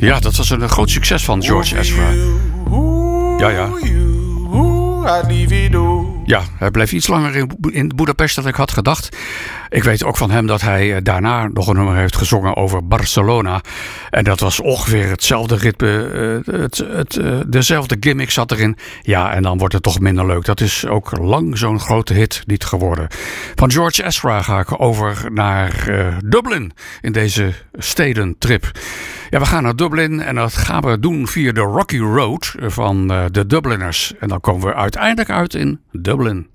Ja, dat was een groot succes van George Ezra. Ja. Ja, hij bleef iets langer in Budapest dan ik had gedacht. Ik weet ook van hem dat hij daarna nog een nummer heeft gezongen over Barcelona. En dat was ongeveer hetzelfde ritme, dezelfde gimmick zat erin. Ja, en dan wordt het toch minder leuk. Dat is ook lang zo'n grote hit niet geworden. Van George Ezra ga ik over naar Dublin in deze stedentrip. Ja, we gaan naar Dublin en dat gaan we doen via de Rocky Road van de Dubliners. En dan komen we uiteindelijk uit in Dublin.